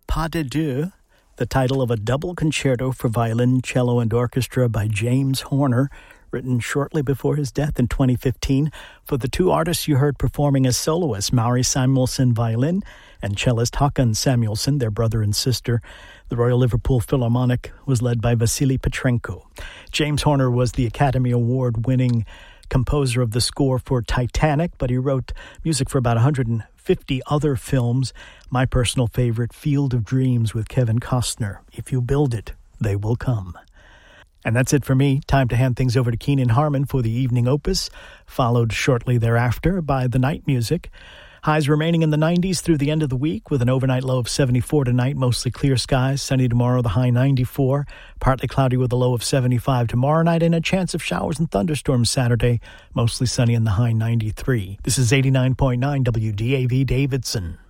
Pas de Deux, the title of a double concerto for violin, cello, and orchestra by James Horner, written shortly before his death in 2015. For the two artists you heard performing as soloists, Mauri Samuelson violin and cellist Håkan Samuelson, their brother and sister. The Royal Liverpool Philharmonic was led by Vasily Petrenko. James Horner was the Academy Award-winning composer of the score for Titanic, but he wrote music for about 150 other films. My personal favorite, Field of Dreams with Kevin Costner. If you build it, they will come. And that's it for me. Time to hand things over to Keenan Harmon for the evening opus, followed shortly thereafter by the night music. Highs remaining in the 90s through the end of the week with an overnight low of 74 tonight, mostly clear skies. Sunny tomorrow, the high 94. Partly cloudy with a low of 75 tomorrow night and a chance of showers and thunderstorms Saturday, mostly sunny in the high 93. This is 89.9 WDAV Davidson.